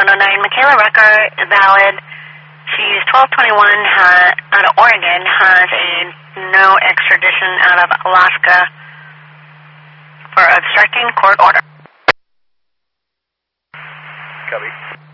109. Michaela Rucker, valid. She's 1221 out of Oregon, has a no extradition out of Alaska for obstructing court order. Copy.